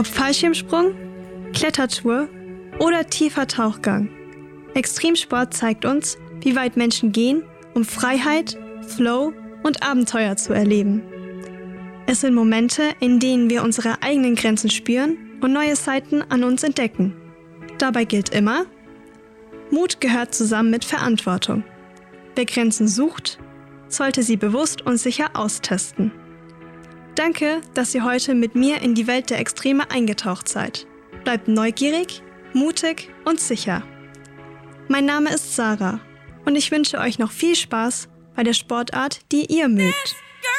Ob Fallschirmsprung, Klettertour oder tiefer Tauchgang. Extremsport zeigt uns, wie weit Menschen gehen, um Freiheit, Flow und Abenteuer zu erleben. Es sind Momente, in denen wir unsere eigenen Grenzen spüren und neue Seiten an uns entdecken. Dabei gilt immer: Mut gehört zusammen mit Verantwortung. Wer Grenzen sucht, sollte sie bewusst und sicher austesten. Danke, dass ihr heute mit mir in die Welt der Extreme eingetaucht seid. Bleibt neugierig, mutig und sicher. Mein Name ist Sarah und ich wünsche euch noch viel Spaß bei der Sportart, die ihr mögt.